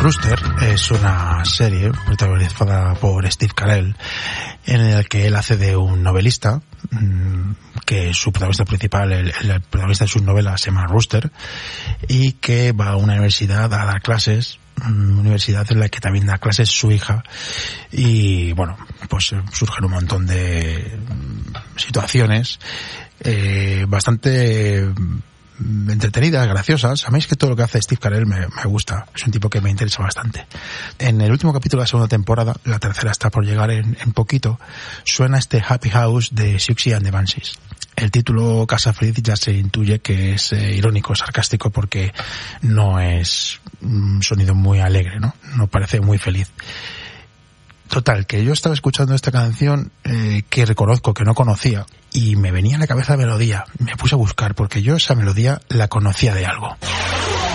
Rooster es una serie protagonizada por Steve Carell, en la que él hace de un novelista, que su protagonista principal, el protagonista de sus novelas se llama Rooster, y que va a una universidad a dar clases, universidad en la que también da clases su hija, y bueno, pues surgen un montón de situaciones bastante entretenidas, graciosas. A mí es que todo lo que hace Steve Carell me gusta, es un tipo que me interesa bastante. En el último capítulo de la segunda temporada, la tercera está por llegar en poquito, suena este Happy House de Siouxsie and the Banshees. El título Casa Feliz ya se intuye que es irónico, sarcástico, porque no es un sonido muy alegre, no parece muy feliz. Total, que yo estaba escuchando esta canción que reconozco que no conocía, y me venía a la cabeza la melodía. Me puse a buscar porque yo esa melodía la conocía de algo.